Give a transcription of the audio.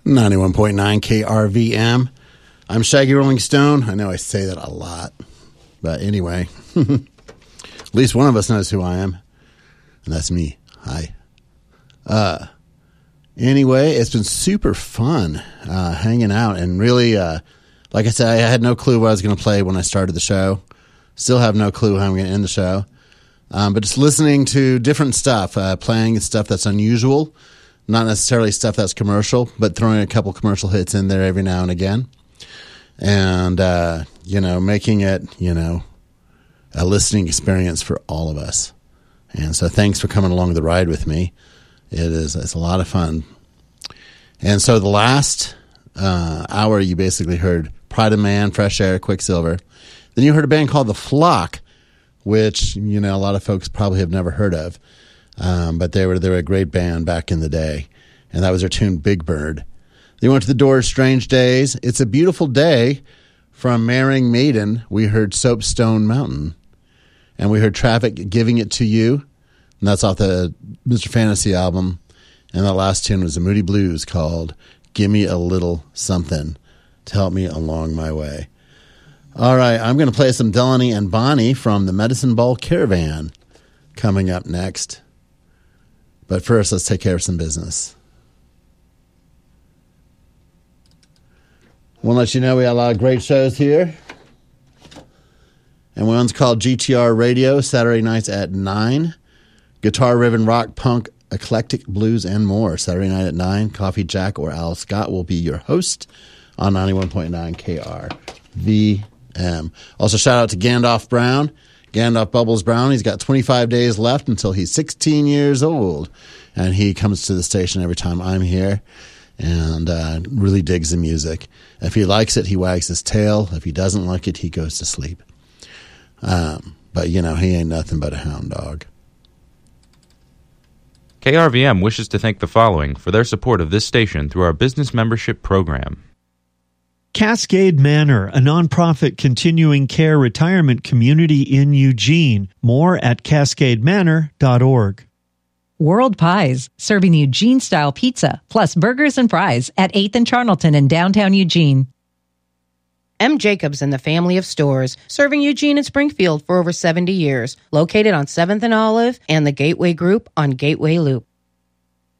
91.9 KRVM. I'm Shaggy Rolling Stone. I know I say that a lot, but anyway, at least one of us knows who I am, and that's me. Hi. Anyway, it's been super fun hanging out, and really, like I said, I had no clue what I was going to play when I started the show. Still have no clue how I'm going to end the show, but just listening to different stuff, playing stuff that's unusual. Not necessarily stuff that's commercial, but throwing a couple commercial hits in there every now and again. And, making it, a listening experience for all of us. And so thanks for coming along the ride with me. It's a lot of fun. And so the last hour, you basically heard Pride of Man, Fresh Air, Quicksilver. Then you heard a band called The Flock, which, a lot of folks probably have never heard of. But they were a great band back in the day, and that was their tune Big Bird. They went to the Doors' Strange Days. It's a Beautiful Day. From Marrying Maiden, we heard Soapstone Mountain, and we heard Traffic, Giving It to You, and that's off the Mr. Fantasy album. And the last tune was the Moody Blues called Give Me a Little Something to Help Me Along My Way. All right, I'm going to play some Delaney and Bonnie from the Medicine Ball Caravan coming up next. But first, let's take care of some business. I want to let you know we got a lot of great shows here. And one's called GTR Radio, Saturday nights at 9. Guitar-riven rock, punk, eclectic blues, and more. Saturday night at 9. Coffee Jack or Al Scott will be your host on 91.9 KRVM. Also, shout out to Gandalf Brown. Gandalf Bubbles Brown. He's got 25 days left until he's 16 years old. And he comes to the station every time I'm here and really digs the music. If he likes it, he wags his tail. If he doesn't like it, he goes to sleep. But, he ain't nothing but a hound dog. KRVM wishes to thank the following for their support of this station through our business membership program. Cascade Manor, a nonprofit continuing care retirement community in Eugene. More at cascademanor.org. World Pies, serving Eugene-style pizza, plus burgers and fries at 8th and Charnelton in downtown Eugene. M. Jacobs and the family of stores, serving Eugene and Springfield for over 70 years. Located on 7th and Olive and the Gateway Group on Gateway Loop.